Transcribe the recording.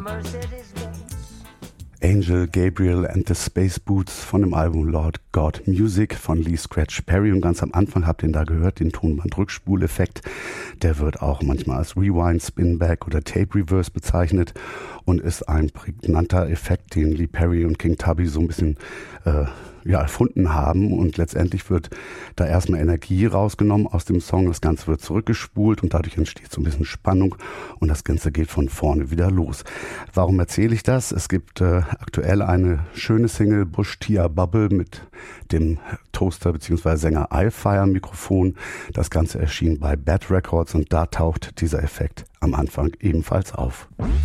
Angel, Gabriel and the Space Boots von dem Album Lord God Music von Lee Scratch Perry. Und ganz am Anfang habt ihr ihn da gehört, den Tonbandrückspuleffekt. Der wird auch manchmal als Rewind, Spinback oder Tape Reverse bezeichnet und ist ein prägnanter Effekt, den Lee Perry und King Tubby so ein bisschen erfunden haben. Und letztendlich wird da erstmal Energie rausgenommen aus dem Song. Das Ganze wird zurückgespult und dadurch entsteht so ein bisschen Spannung und das Ganze geht von vorne wieder los. Warum erzähle ich das? Es gibt aktuell eine schöne Single, Bush Tia Bubble, mit dem Toaster bzw. Sänger iFire Mikrofon. Das Ganze erschien bei Bad Records und da taucht dieser Effekt am Anfang ebenfalls auf.